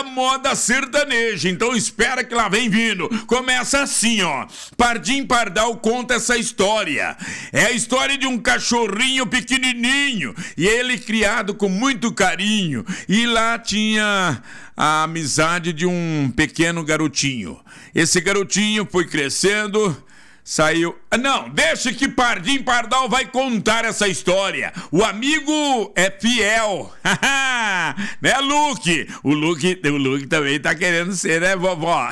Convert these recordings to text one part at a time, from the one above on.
da moda sertaneja. Então espera que lá vem vindo. Começa assim, ó. Pardim Pardal conta essa história. É a história de um cachorrinho pequenininho e ele criado com muito carinho. E lá tinha a amizade de um pequeno garotinho. Esse garotinho foi crescendo, saiu... Não, deixa que Pardim Pardal vai contar essa história. O amigo é fiel. Né, Luke? O Luke também tá querendo ser, né, vovó?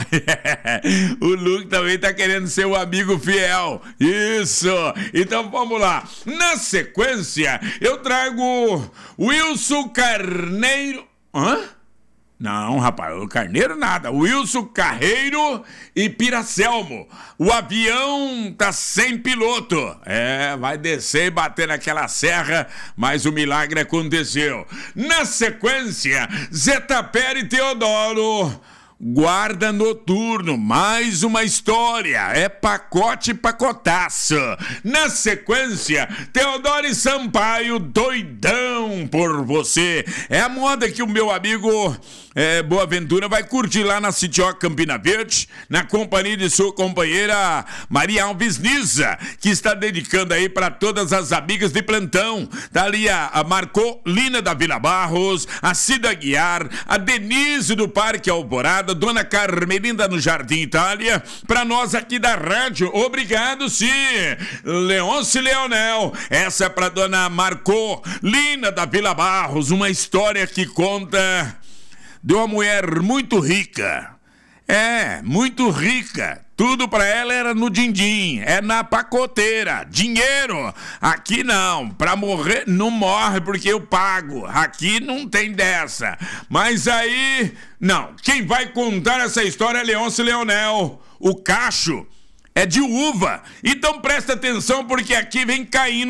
O Luke também tá querendo ser o amigo fiel. Isso! Então vamos lá. Na sequência, eu trago Wilson Carneiro... Hã? Não, rapaz, o Carneiro nada. Wilson Carreiro e Piracelmo. O avião tá sem piloto. É, vai descer e bater naquela serra, mas o milagre aconteceu. Na sequência, Zé Tapera e Teodoro. Guarda Noturno, mais uma história, é pacote pacotaço. Na sequência, Teodoro e Sampaio, Doidão por Você. É a moda que o meu amigo Boaventura vai curtir lá na Citioca Campina Verde, na companhia de sua companheira Maria Alves Niza, que está dedicando aí para todas as amigas de plantão. Tá ali a Marcolina da Vila Barros, a Cida Guiar, a Denise do Parque Alvorada, Dona Carmelinda no Jardim Itália, pra nós aqui da rádio, obrigado sim, Leôncio Leonel, essa é pra Dona Marcolina da Vila Barros, uma história que conta de uma mulher muito rica, muito rica. Tudo pra ela era no din-din, é na pacoteira, dinheiro. Aqui não, pra morrer não morre porque eu pago. Aqui não tem dessa. Mas aí, não, quem vai contar essa história é Leôncio Leonel. O cacho é de uva. Então presta atenção porque aqui vem caindo